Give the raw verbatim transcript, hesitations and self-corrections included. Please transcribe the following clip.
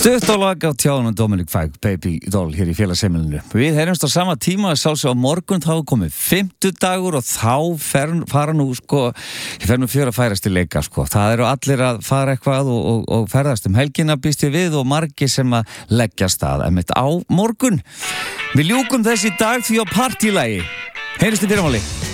Stutt og lag á tjáðan Dominic Fike, Baby Doll hér í félagsheimilinu. Við heyrumst á sama tíma að sjálfsög á morgun þá er komið fimmtudagur og þá fer, fara nú sko, ég fer nú fjör að færast í leika sko. Það eru allir að fara eitthvað og, og, og ferðast um helgina býst ég við og margir sem að leggja stað emitt á morgun. Við ljúkum þessi dag því á partílagi. Heyrumst í fyrramáli.